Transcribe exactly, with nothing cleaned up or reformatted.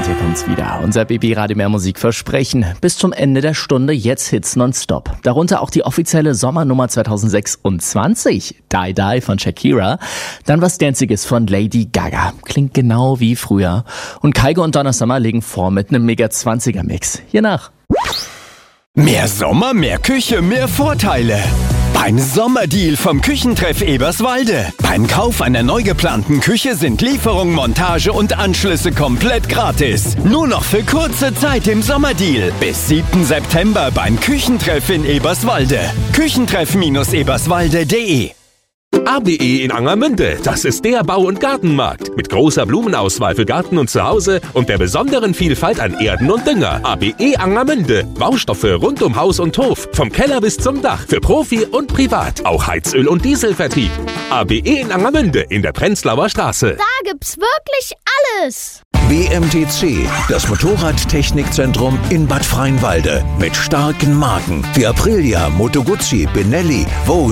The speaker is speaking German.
hier kommt's wieder. Unser B B Radio Mehr Musik versprechen. Bis zum Ende der Stunde jetzt Hits nonstop. Darunter auch die offizielle Sommernummer zwanzig sechsundzwanzig. Die Die von Shakira. Dann was Danziges von Lady Gaga. Klingt genau wie früher. Und Kygo und Donna Summer legen vor mit einem Mega zwanziger Mix. Hier nach. Mehr Sommer, mehr Küche, mehr Vorteile. Beim Sommerdeal vom Küchentreff Eberswalde. Beim Kauf einer neu geplanten Küche sind Lieferung, Montage und Anschlüsse komplett gratis. Nur noch für kurze Zeit im Sommerdeal. Bis siebten September beim Küchentreff in Eberswalde. Küchentreff Eberswalde punkt de. A B E in Angermünde, das ist der Bau- und Gartenmarkt. Mit großer Blumenauswahl für Garten und Zuhause und der besonderen Vielfalt an Erden und Dünger. A B E Angermünde. Baustoffe rund um Haus und Hof. Vom Keller bis zum Dach. Für Profi und Privat. Auch Heizöl- und Dieselvertrieb. A B E in Angermünde in der Prenzlauer Straße. Da gibt's wirklich alles. B M T C, das Motorradtechnikzentrum in Bad Freienwalde. Mit starken Marken wie Aprilia, Moto Guzzi, Benelli, Vogue